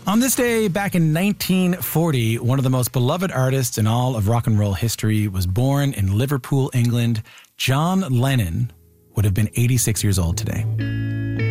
On this day, back in 1940, one of the most beloved artists in all of rock and roll history was born in Liverpool, England. John Lennon would have been 86 years old today.